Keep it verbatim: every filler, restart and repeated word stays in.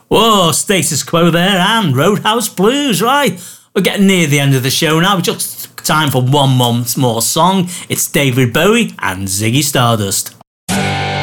Whoa, Status Quo there and Roadhouse Blues, right? We're getting near the end of the show now. Just time for one month more song. It's David Bowie and Ziggy Stardust.